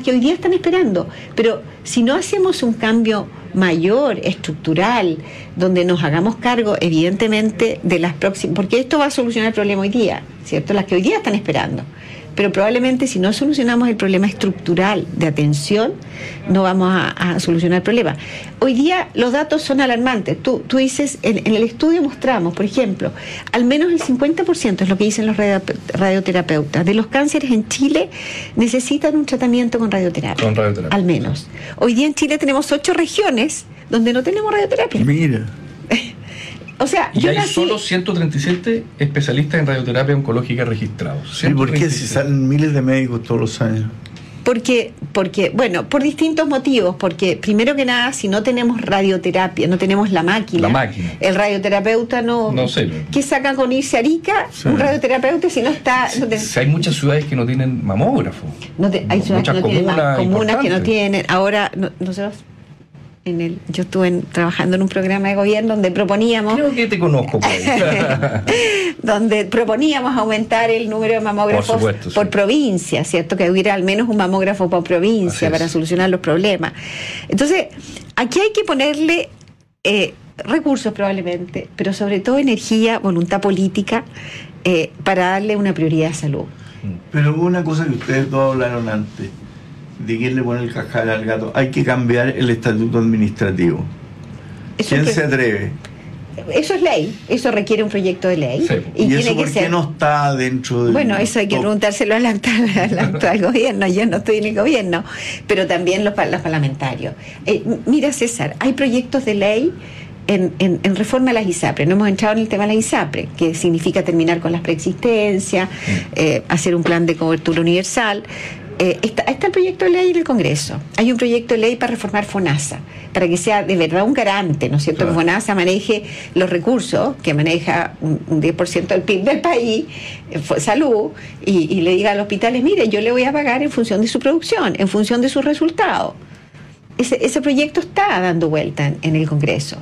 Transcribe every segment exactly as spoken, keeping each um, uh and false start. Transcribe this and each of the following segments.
que hoy día están esperando. Pero si no hacemos un cambio mayor, estructural, donde nos hagamos cargo, evidentemente, de las próximas, porque esto va a solucionar el problema hoy día, ¿cierto? Las que hoy día están esperando. Pero probablemente si no solucionamos el problema estructural de atención, no vamos a, a solucionar el problema. Hoy día los datos son alarmantes. Tú, tú dices, en, en el estudio mostramos, por ejemplo, al menos el cincuenta por ciento es lo que dicen los radio, radioterapeutas, de los cánceres en Chile necesitan un tratamiento con radioterapia. Con radioterapia. Al menos. Hoy día en Chile tenemos ocho regiones donde no tenemos radioterapia. Mira. O sea, y yo hay nací... solo ciento treinta y siete especialistas en radioterapia oncológica registrados. ¿Y por qué si salen miles de médicos todos los años? Porque, porque, bueno, por distintos motivos. Porque, primero que nada, si no tenemos radioterapia, no tenemos la máquina. La máquina. El radioterapeuta no... No sé. ¿Qué saca con irse a Arica? Sí. Un radioterapeuta si no está... No te... Si hay muchas ciudades que no tienen mamógrafo. No te, hay ciudades muchas que no comunas tienen, comunas importantes. que no tienen. Ahora, no, nosotros... En el, yo estuve en, trabajando en un programa de gobierno donde proponíamos... Creo que te conozco por ahí. donde proponíamos aumentar el número de mamógrafos por, supuesto, por sí. provincia, ¿cierto? Que hubiera al menos un mamógrafo por provincia para solucionar los problemas. Entonces, aquí hay que ponerle eh, recursos probablemente, pero sobre todo energía, voluntad política, eh, para darle una prioridad a salud. Pero hubo una cosa que ustedes dos hablaron antes, de quién le pone el cascabel al gato. Hay que cambiar el estatuto administrativo. Eso ¿Quién que, se atreve? Eso es ley, eso requiere un proyecto de ley. Sí. ¿Y, ¿Y tiene eso que por ser? qué no está dentro de... Bueno, eso hay que preguntárselo al actual, al actual gobierno. Yo no estoy en el gobierno, pero también los, los parlamentarios. Eh, mira, César, hay proyectos de ley En, en, en reforma a las ISAPRE. No hemos entrado en el tema de las ISAPRE, que significa terminar con las preexistencias, eh, hacer un plan de cobertura universal. Eh, está, está el proyecto de ley en el Congreso. Hay un proyecto de ley para reformar FONASA, para que sea de verdad un garante, ¿no es cierto? Claro. Que FONASA maneje los recursos, que maneja un, un diez por ciento del P I B del país, eh, salud, y, y le diga a los hospitales, mire, yo le voy a pagar en función de su producción, en función de sus resultados. Ese, ese proyecto está dando vuelta en, en el Congreso.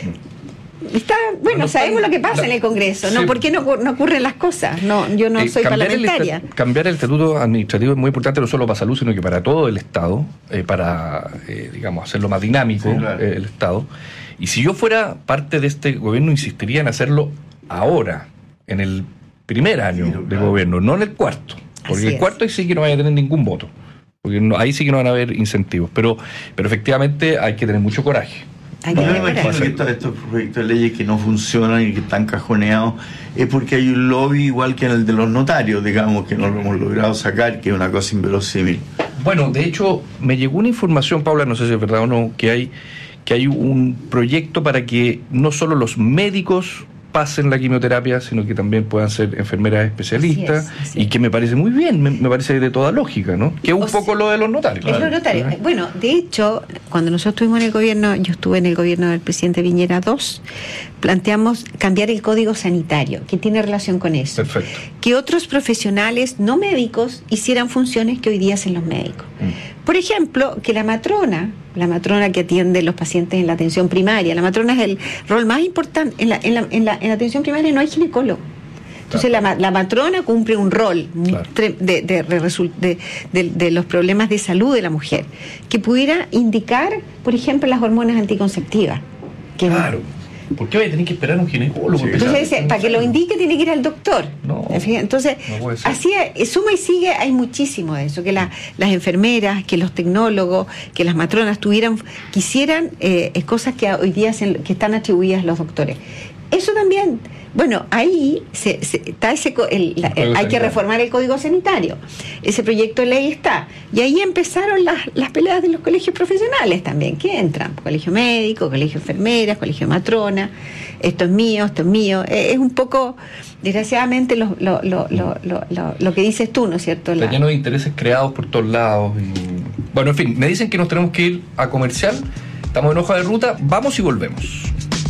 Está, bueno, no, sabemos lo que pasa la, en el Congreso, ¿no? Sí. ¿Por qué no, no ocurren las cosas? No, yo no eh, soy parlamentaria. El, cambiar el estatuto administrativo es muy importante, no solo para salud, sino que para todo el Estado, eh, para, eh, digamos, hacerlo más dinámico, sí, claro. eh, el Estado. Y si yo fuera parte de este gobierno, insistiría en hacerlo ahora, en el primer año sí, de claro. gobierno, no en el cuarto. Porque en el cuarto ahí sí que no vaya a tener ningún voto. Porque no, ahí sí que no van a haber incentivos. Pero, pero efectivamente hay que tener mucho coraje. Yo me imagino que estos, estos proyectos de leyes que no funcionan y que están cajoneados es porque hay un lobby igual que en el de los notarios, digamos, que no lo hemos logrado sacar, que es una cosa inverosímil. Bueno, de hecho, me llegó una información, Paula, no sé si es verdad o no, que hay, que hay un proyecto para que no solo los médicos pasen la quimioterapia, sino que también puedan ser enfermeras especialistas, así es, así es. Y que me parece muy bien, me, me parece de toda lógica, ¿no? Que es un o poco sea, lo de los notarios. Es claro. los notarios. ¿Sí? Bueno, de hecho, cuando nosotros estuvimos en el gobierno, yo estuve en el gobierno del presidente Piñera dos, planteamos cambiar el código sanitario, que tiene relación con eso. Perfecto. Que otros profesionales no médicos hicieran funciones que hoy día hacen los médicos. Mm. Por ejemplo, que la matrona, la matrona que atiende a los pacientes en la atención primaria, la matrona es el rol más importante. En la, en la, en la, en la atención primaria no hay ginecólogo. Entonces claro. la, la matrona cumple un rol claro. de, de, de, de, de, de los problemas de salud de la mujer, que pudiera indicar, por ejemplo, las hormonas anticonceptivas. Que claro. ¿Por qué voy a tener que esperar a un ginecólogo? Sí. Entonces, no para que lo indique tiene que ir al doctor. No, Entonces, no así suma y sigue, hay muchísimo de eso, que la, las enfermeras, que los tecnólogos, que las matronas tuvieran, quisieran eh, cosas que hoy día se, que están atribuidas a los doctores. Eso también, bueno, ahí se, se, está ese el, la, el, hay sanitario. Que reformar el código sanitario. Ese proyecto de ley está. Y ahí empezaron las, las peleas de los colegios profesionales también, que entran, colegio médico, colegio enfermeras, colegio matrona, esto es mío, esto es mío. Eh, es un poco, desgraciadamente, lo, lo, lo, lo, lo, lo, lo que dices tú, ¿no es cierto? Está lleno de intereses creados por todos lados. Y... Bueno, en fin, me dicen que nos tenemos que ir a comercial. Estamos en hoja de ruta, vamos y volvemos.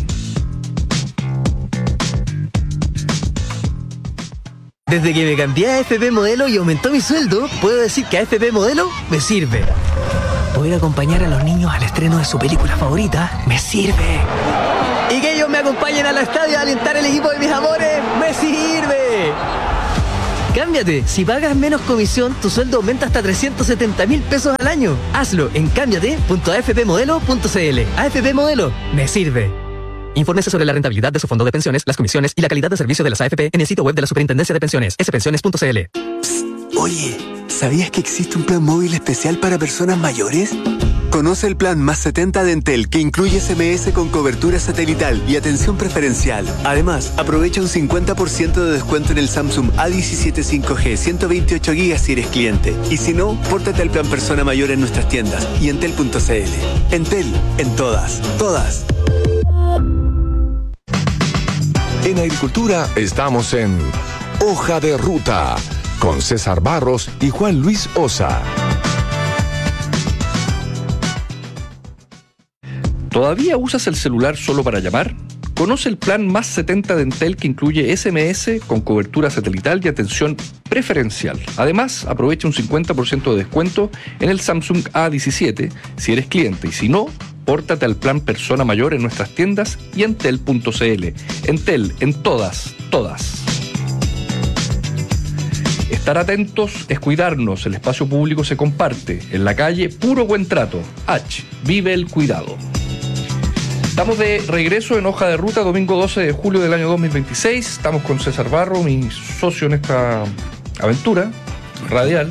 Desde que me cambié a A F P Modelo y aumentó mi sueldo, puedo decir que A F P Modelo me sirve. Poder acompañar a los niños al estreno de su película favorita me sirve. Y que ellos me acompañen al estadio a alentar el equipo de mis amores me sirve. Cámbiate. Si pagas menos comisión, tu sueldo aumenta hasta trescientos setenta mil pesos al año. Hazlo en cámbiate punto a f p modelo punto c l. A F P Modelo me sirve. Infórmese sobre la rentabilidad de su fondo de pensiones, las comisiones y la calidad de servicio de las A F P en el sitio web de la Superintendencia de Pensiones, s pensiones punto c l. Psst, oye, ¿sabías que existe un plan móvil especial para personas mayores? Conoce el plan Más setenta de Entel, que incluye S M S con cobertura satelital y atención preferencial. Además, aprovecha un cincuenta por ciento de descuento en el Samsung A diecisiete cinco G ciento veintiocho gigas si eres cliente. Y si no, pórtate al plan Persona Mayor en nuestras tiendas y entel punto c l. Entel, en todas, todas. En Agricultura estamos en Hoja de Ruta, con César Barros y Juan Luis Osa. ¿Todavía usas el celular solo para llamar? Conoce el plan Más setenta de Entel, que incluye S M S con cobertura satelital y atención preferencial. Además, aprovecha un cincuenta por ciento de descuento en el Samsung A diecisiete si eres cliente, y si no, pórtate al plan Persona Mayor en nuestras tiendas y entel punto c l. Entel, en todas, todas. Estar atentos es cuidarnos. El espacio público se comparte. En la calle, puro buen trato. H. Vive el cuidado. Estamos de regreso en Hoja de Ruta, domingo doce de julio del año dos mil veintiséis. Estamos con César Barro, mi socio en esta aventura radial,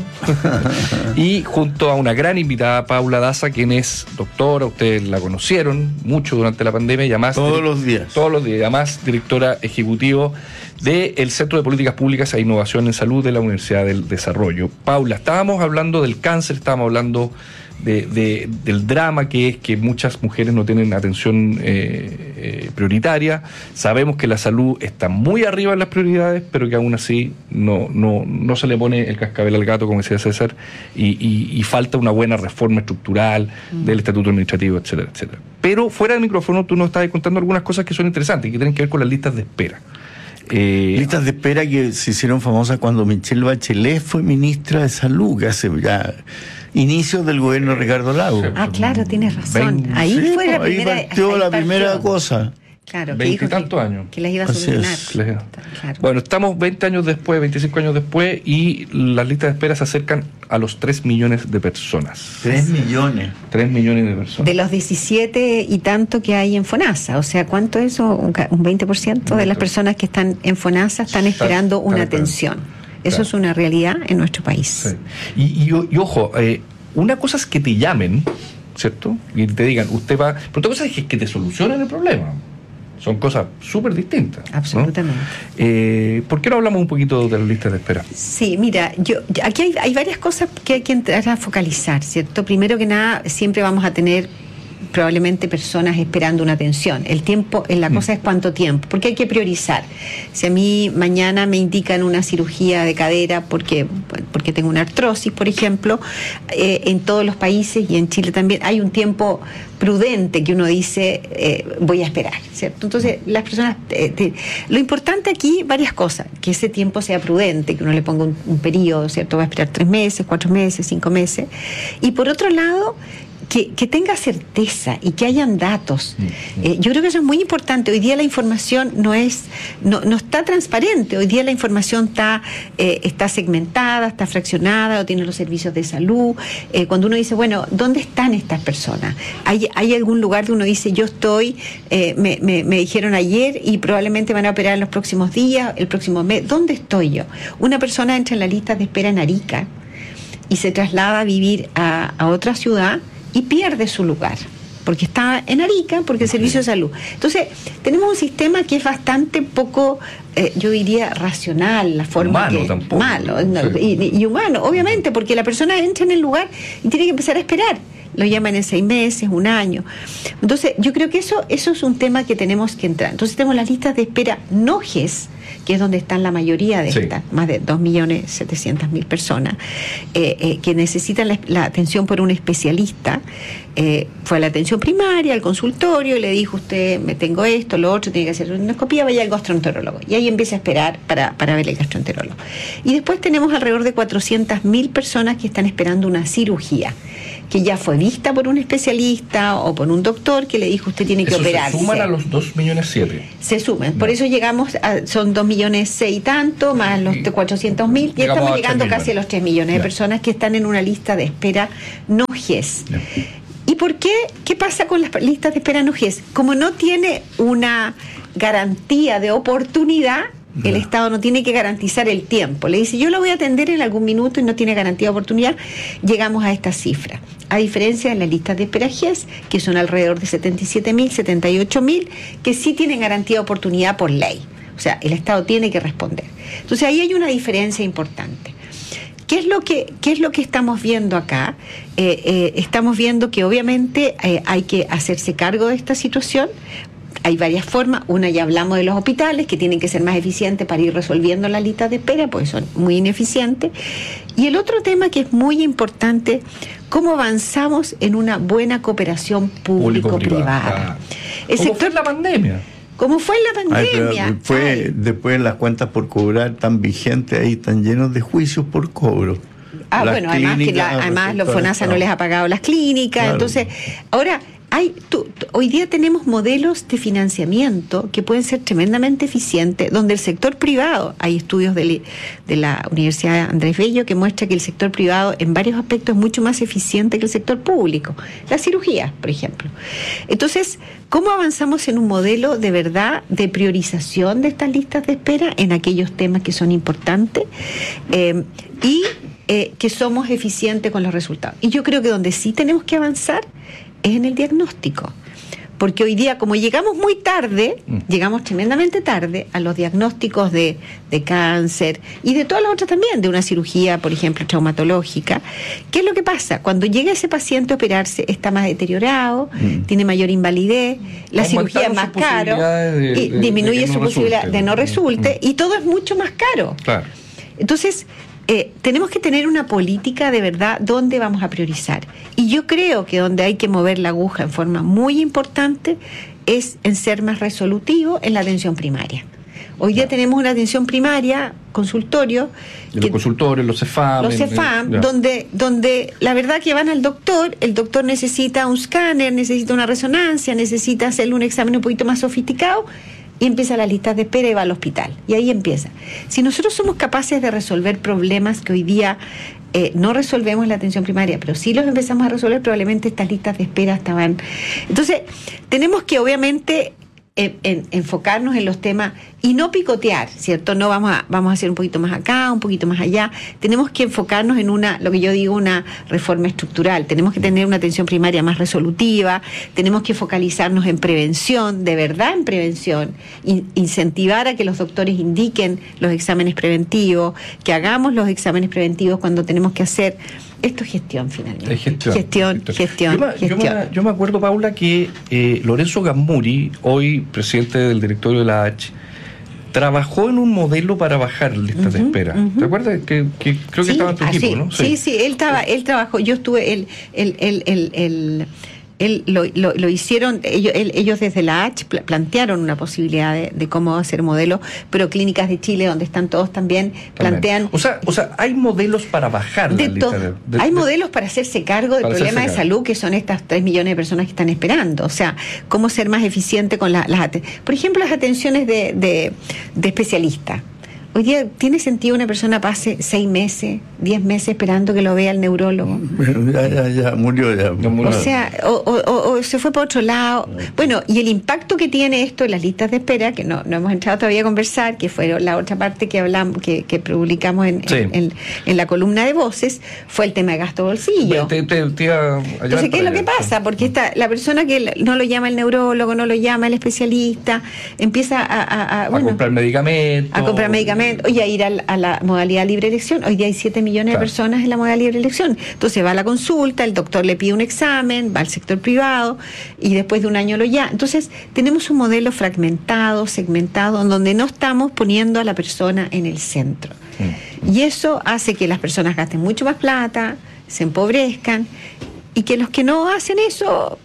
y junto a una gran invitada, Paula Daza, quien es doctora, ustedes la conocieron mucho durante la pandemia, y además todos los días. Todos los días, además directora ejecutiva del Centro de Políticas Públicas e Innovación en Salud de la Universidad del Desarrollo. Paula, estábamos hablando del cáncer, estábamos hablando De, de, del drama que es que muchas mujeres no tienen atención eh, eh, prioritaria. Sabemos que la salud está muy arriba en las prioridades, pero que aún así no, no, no se le pone el cascabel al gato, como decía César, y, y, y falta una buena reforma estructural mm. del estatuto administrativo, etcétera, etcétera. Pero fuera del micrófono tú nos estás contando algunas cosas que son interesantes y que tienen que ver con las listas de espera. Eh, listas de espera que se hicieron famosas cuando Michelle Bachelet fue ministra de Salud, que hace ya inicios del gobierno de Ricardo Lagos. Ah, claro, tienes razón. veinte, ahí sí, fue la ahí primera. partió ahí la partió. primera cosa. Claro, veinte y tantos que, años. Que las iba a Así solucionar. es. Claro. Bueno, estamos veinte años después, veinticinco años después, y las listas de espera se acercan a los tres millones de personas. tres millones. tres millones de personas. De los diecisiete y tanto que hay en FONASA. O sea, ¿cuánto es eso? Un, un veinte por ciento de las personas que están en FONASA están esperando una atención. Eso claro. es una realidad en nuestro país. Sí. Y, y, y ojo, eh, una cosa es que te llamen, ¿cierto? Y te digan, usted va... Pero otra cosa es que te solucionen el problema. Son cosas súper distintas. Absolutamente. ¿no? Eh, ¿Por qué no hablamos un poquito de las listas de espera? Sí, mira, yo aquí hay, hay varias cosas que hay que entrar a focalizar, ¿cierto? Primero que nada, siempre vamos a tener probablemente personas esperando una atención. El tiempo, la cosa mm. es cuánto tiempo, porque hay que priorizar. Si a mí mañana me indican una cirugía de cadera porque, porque tengo una artrosis, por ejemplo, eh, en todos los países y en Chile también hay un tiempo prudente que uno dice eh, voy a esperar, ¿cierto? Entonces las personas eh, te, lo importante aquí, varias cosas, que ese tiempo sea prudente, que uno le ponga un, un periodo, ¿cierto? Va a esperar tres meses, cuatro meses, cinco meses, y por otro lado Que, que tenga certeza y que hayan datos. Eh, yo creo que eso es muy importante. Hoy día la información no es no, no está transparente. Hoy día la información está eh, está segmentada, está fraccionada, o tiene los servicios de salud. Eh, cuando uno dice, bueno, ¿dónde están estas personas? ¿Hay, hay algún lugar donde uno dice, yo estoy, eh, me, me, me dijeron ayer y probablemente van a operar en los próximos días, el próximo mes? ¿Dónde estoy yo? Una persona entra en la lista de espera en Arica y se traslada a vivir a, a otra ciudad y pierde su lugar, porque está en Arica, porque el servicio de salud. Entonces, tenemos un sistema que es bastante poco, eh, yo diría, racional, la forma humano que... tampoco. Malo, no, sí. y, y humano, obviamente, porque la persona entra en el lugar y tiene que empezar a esperar. Lo llaman en seis meses, un año. Entonces, yo creo que eso, eso es un tema que tenemos que entrar. Entonces, tenemos las listas de espera no G E S, que es donde están la mayoría de sí. estas, más de dos millones setecientas mil personas, eh, eh, que necesitan la, la atención por un especialista. Eh, fue a la atención primaria, al consultorio, y le dijo, usted, me tengo esto, lo otro, tiene que hacer una endoscopía, vaya al gastroenterólogo. Y ahí empieza a esperar para, para ver el gastroenterólogo. Y después tenemos alrededor de cuatrocientas mil personas que están esperando una cirugía. que ya fue vista por un especialista o por un doctor que le dijo usted tiene que eso operarse. Se suman a los dos millones siete. Se suman, No. por eso llegamos a, son dos millones seis y tanto, más los cuatrocientos mil, y Llegamos estamos a llegando tres casi a millones. los tres millones de Ya. personas que están en una lista de espera no G E S. Ya. ¿Y por qué? ¿Qué pasa con las listas de espera no G E S? Como no tiene una garantía de oportunidad, el Ya. Estado no tiene que garantizar el tiempo. Le dice, yo lo voy a atender en algún minuto y no tiene garantía de oportunidad, llegamos a esta cifra. A diferencia de las listas de espera G E S, que son alrededor de setenta y siete mil, setenta y ocho mil, que sí tienen garantía de oportunidad por ley. O sea, el Estado tiene que responder. Entonces ahí hay una diferencia importante. ¿Qué es lo que, qué es lo que estamos viendo acá? Eh, eh, estamos viendo que obviamente eh, hay que hacerse cargo de esta situación. Hay varias formas. Una, ya hablamos de los hospitales, que tienen que ser más eficientes para ir resolviendo las listas de espera, porque son muy ineficientes. Y el otro tema que es muy importante, cómo avanzamos en una buena cooperación público-privada. El ¿Cómo sector, fue la pandemia? ¿Cómo fue en la Ay, pero pandemia? fue, Ay. después las cuentas por cobrar tan vigentes ahí, tan llenos de juicios por cobro. Ah, Las bueno, además que clínicas, la, además los resulta- FONASA no les ha pagado las clínicas, Claro. entonces, ahora hay tú, tú- hoy día tenemos modelos de financiamiento que pueden ser tremendamente eficientes, donde el sector privado, hay estudios de, li- de la Universidad Andrés Bello que muestra que el sector privado en varios aspectos es mucho más eficiente que el sector público, la cirugía, por ejemplo. Entonces, ¿cómo avanzamos en un modelo de verdad de priorización de estas listas de espera en aquellos temas que son importantes eh, y eh, que somos eficientes con los resultados? Y yo creo que donde sí tenemos que avanzar es en el diagnóstico, porque hoy día, como llegamos muy tarde, Mm. llegamos tremendamente tarde a los diagnósticos de, de cáncer y de todas las otras también, de una cirugía, por ejemplo, traumatológica. ¿Qué es lo que pasa? Cuando llega ese paciente a operarse, está más deteriorado, Mm. tiene mayor invalidez, la Aumentaron cirugía es sus más caro posibilidades de- y de- disminuye de que no su posibilidad resulte. de no resulte, Mm. y todo es mucho más caro. Claro. Entonces, eh, tenemos que tener una política de verdad donde vamos a priorizar. Y yo creo que donde hay que mover la aguja en forma muy importante es en ser más resolutivo en la atención primaria. Hoy día tenemos una atención primaria, consultorio, Y los consultores, los CEFAM. los en- CEFAM, ya. donde, donde la verdad que van al doctor, el doctor necesita un escáner, necesita una resonancia, necesita hacerle un examen un poquito más sofisticado, y empieza la lista de espera y va al hospital. Y ahí empieza. Si nosotros somos capaces de resolver problemas que hoy día eh, no resolvemos en la atención primaria, pero sí los empezamos a resolver, probablemente estas listas de espera estaban. Entonces, tenemos que obviamente En, en, enfocarnos en los temas y no picotear, ¿cierto? No vamos a, vamos a hacer un poquito más acá, un poquito más allá. Tenemos que enfocarnos en una, lo que yo digo, una reforma estructural. Tenemos que tener una atención primaria más resolutiva, tenemos que focalizarnos en prevención, de verdad en prevención, in, incentivar a que los doctores indiquen los exámenes preventivos, que hagamos los exámenes preventivos cuando tenemos que hacer. Esto es gestión, finalmente. Es gestión. Gestión, gestión, yo, me, gestión. Yo, me, yo me acuerdo, Paula, que eh, Lorenzo Gammuri, hoy presidente del directorio de la H, trabajó en un modelo para bajar listas de Ujú, espera. ujú. ¿Te acuerdas? Que, que creo que Sí, estaba en tu ah, equipo, sí, ¿no? Sí, sí, él estaba, él trabajó, yo estuve, él, él, él, él, él, él lo, lo, lo hicieron, ellos, él- ellos desde la H pla- plantearon una posibilidad de, de cómo hacer modelo, pero Clínicas de Chile, donde están todos también, plantean También. O sea, o sea, hay modelos para bajar de la lista todo. de, de- Hay de- modelos para hacerse cargo del Para problema de hacerse cargo. salud que son estas tres millones de personas que están esperando. O sea, cómo ser más eficiente con la- las atenciones. Por ejemplo, las atenciones de, de, de especialistas. Hoy día, ¿tiene sentido una persona pase seis meses, diez meses esperando que lo vea el neurólogo? Ya, ya, ya, murió ya. Ya murió. O sea, o, o- o- o se fue para otro lado. Bueno, y el impacto que tiene esto en las listas de espera, que no, no hemos entrado todavía a conversar, que fue la otra parte que hablamos, que, que publicamos en, Sí. en, en- en la columna de voces, fue el tema de gasto bolsillo. Te- te- te iba a llevar Entonces, ¿qué es para lo que allá. pasa? Porque esta, la persona que no lo llama el neurólogo, no lo llama el especialista, empieza a, a, a, A bueno, comprar medicamentos. a comprar medicamentos, oye, a ir al- a la modalidad libre elección. Hoy día hay siete millones Claro. de personas en la modalidad libre elección. Entonces va a la consulta, el doctor le pide un examen, va al sector privado y después de un año lo ya. Entonces tenemos un modelo fragmentado, segmentado, en donde no estamos poniendo a la persona en el centro. Mm. Y eso hace que las personas gasten mucho más plata, se empobrezcan y que los que no hacen eso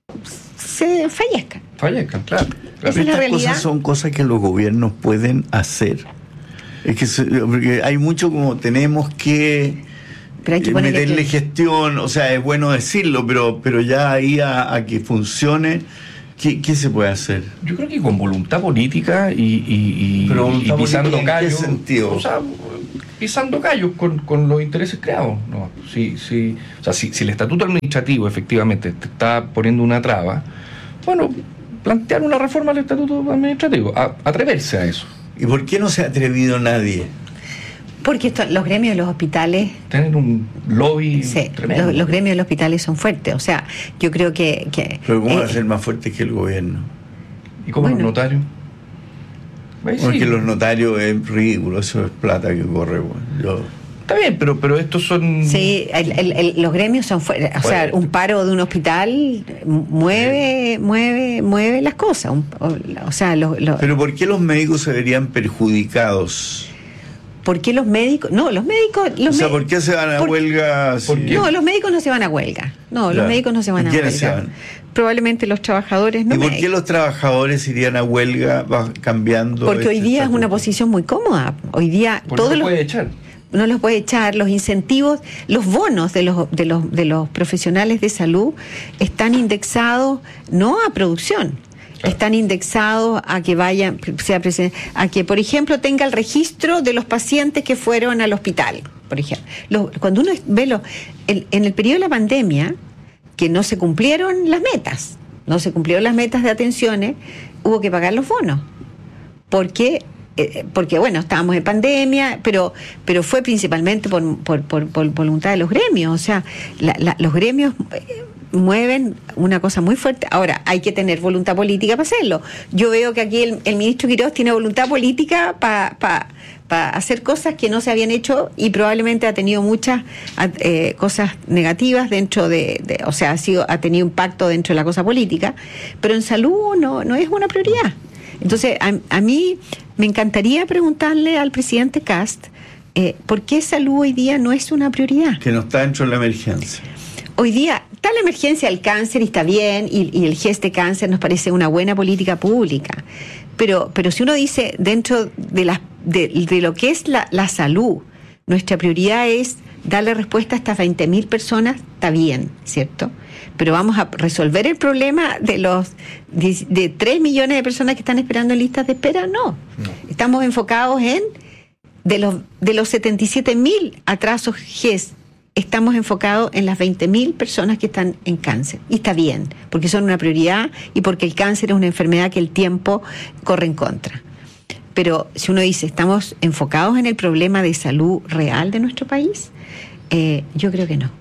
se fallezcan. Fallezcan, claro. claro. Esa es la Estas realidad. cosas son cosas que los gobiernos pueden hacer. Es que se- porque hay mucho como tenemos que pero hay que ponerle meterle gestión, o sea, es bueno decirlo, pero, pero ya ahí a, a que funcione, ¿qué, ¿qué se puede hacer? Yo creo que con voluntad política y, y, y, pero voluntad y pisando política, callos. ¿en qué sentido? O sea, pisando callos con, con los intereses creados. No, si, si, o sea, si, si el estatuto administrativo efectivamente te está poniendo una traba, bueno, plantear una reforma al estatuto administrativo, a, atreverse a eso. ¿Y por qué no se ha atrevido nadie? Porque esto, los gremios de los hospitales... Tienen un lobby sí, tremendo. Los, los gremios de los hospitales son fuertes. O sea, yo creo que... que pero ¿cómo eh, va a ser más fuerte que el gobierno? ¿Y cómo bueno, los notarios? Porque sí. Los notarios es ridículo, eso es plata que corre. Bueno. Yo... Está bien, pero, pero estos son... Sí, el, el, el, los gremios son fuertes. O sea, un paro de un hospital mueve, sí. mueve, mueve las cosas. Un, o, o sea, los, los... Pero ¿por qué los médicos se verían perjudicados? ¿Por qué los médicos? No, los médicos... Los o sea, ¿por qué se van a por, huelga? Si... No, los médicos no se van a huelga. No, ya. los médicos no se van a huelga. Se van? Probablemente los trabajadores no. ¿Y por médicos. qué los trabajadores irían a huelga va cambiando? Porque este hoy día estatuto? es una posición muy cómoda. Hoy día ¿Por todos no los... puede echar? No los puede echar, los incentivos, los bonos de los de los de los profesionales de salud están indexados no a producción, claro. Están indexados a que vayan, sea a que por ejemplo tenga el registro de los pacientes que fueron al hospital, por ejemplo. Los, cuando uno ve lo, el, en el periodo de la pandemia, que no se cumplieron las metas, no se cumplieron las metas de atenciones, hubo que pagar los bonos, porque porque bueno, estábamos en pandemia, pero pero fue principalmente por, por, por, por voluntad de los gremios, o sea, la, la, los gremios mueven una cosa muy fuerte. Ahora, hay que tener voluntad política para hacerlo. Yo veo que aquí el, el ministro Quirós tiene voluntad política para pa, pa hacer cosas que no se habían hecho y probablemente ha tenido muchas eh, cosas negativas dentro de, de o sea, ha, sido, ha tenido impacto dentro de la cosa política, pero en salud no, no es una prioridad. Entonces, a, a mí me encantaría preguntarle al presidente Kast eh, ¿por qué salud hoy día no es una prioridad? Que no está dentro de la emergencia. Hoy día está la emergencia del cáncer y está bien, y, y el G E S de cáncer nos parece una buena política pública. Pero, pero si uno dice dentro de, la, de, de lo que es la, la salud, nuestra prioridad es darle respuesta a estas veinte mil personas, está bien, ¿cierto? Pero vamos a resolver el problema de los de, de tres millones de personas que están esperando en listas de espera, no. no. Estamos enfocados en de los de los setenta y siete mil atrasos G E S, estamos enfocados en las veinte mil personas que están en cáncer. Y está bien, porque son una prioridad y porque el cáncer es una enfermedad que el tiempo corre en contra. Pero si uno dice, ¿estamos enfocados en el problema de salud real de nuestro país? Eh, yo creo que no.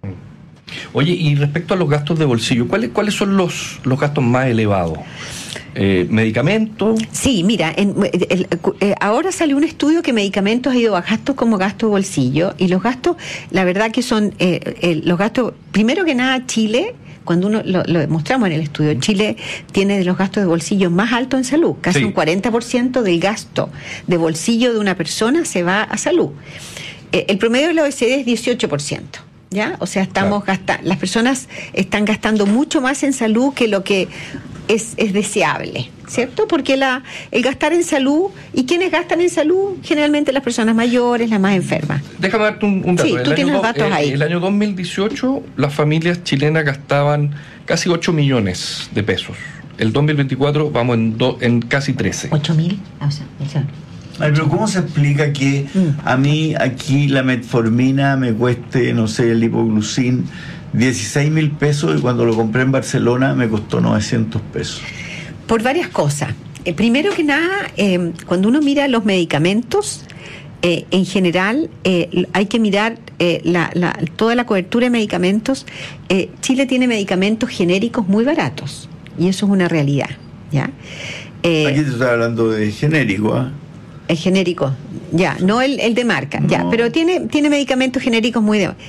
Oye, y respecto a los gastos de bolsillo, ¿cuáles cuáles son los, los gastos más elevados? Eh, ¿Medicamentos? Sí, mira, en, el, el, eh, ahora salió un estudio que medicamentos ha ido a gastos como gasto de bolsillo, y los gastos, la verdad que son, eh, eh, los gastos, primero que nada, Chile, cuando uno lo, lo demostramos en el estudio, Chile tiene de los gastos de bolsillo más altos en salud, casi sí. Un cuarenta por ciento del gasto de bolsillo de una persona se va a salud. Eh, el promedio de la O E C D es dieciocho por ciento. ¿Ya? O sea, estamos claro. gastando, las personas están gastando mucho más en salud que lo que es, es deseable, ¿cierto? Porque la, el gastar en salud, ¿y quiénes gastan en salud? Generalmente las personas mayores, las más enfermas. Déjame darte un, un dato. Sí, tú el tienes año los datos do, ahí. El año dos mil dieciocho las familias chilenas gastaban casi ocho millones de pesos. El dos mil veinticuatro vamos en, do, en casi trece. ¿ocho mil? O sea, o sea. Ay, pero ¿cómo se explica que a mí aquí la metformina me cueste, no sé, el hipoglucin dieciséis mil pesos y cuando lo compré en Barcelona me costó novecientos pesos? Por varias cosas. Eh, primero que nada, eh, cuando uno mira los medicamentos, eh, en general eh, hay que mirar eh, la, la, toda la cobertura de medicamentos. Eh, Chile tiene medicamentos genéricos muy baratos y eso es una realidad, ¿ya? Eh, aquí te estoy hablando de genérico, ¿ah? ¿eh? El genérico, ya, no el, el de marca, no. ya, pero tiene, tiene medicamentos genéricos muy de...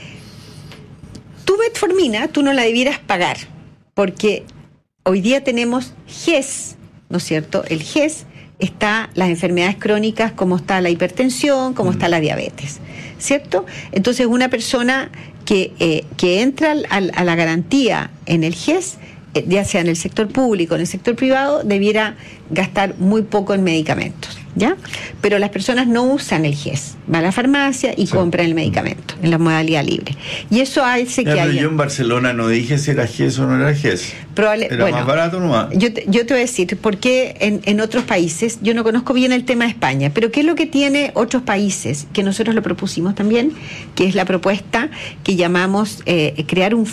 Tu metformina, tú no la debieras pagar, porque hoy día tenemos G E S, ¿no es cierto? El G E S está las enfermedades crónicas, como está la hipertensión, como mm. está la diabetes, ¿cierto? Entonces una persona que, eh, que entra al, al, a la garantía en el G E S ya sea en el sector público o en el sector privado, debiera gastar muy poco en medicamentos, ¿ya? Pero las personas no usan el G E S, van a la farmacia y sí. compran el medicamento en la modalidad libre. Y eso hace ya, que pero haya... yo en Barcelona no dije si era G E S o no era G E S. Probable... Era bueno, más barato nomás. Yo te, yo te voy a decir, porque en, en otros países, yo no conozco bien el tema de España, pero ¿qué es lo que tiene otros países? Que nosotros lo propusimos también, que es la propuesta que llamamos eh, crear un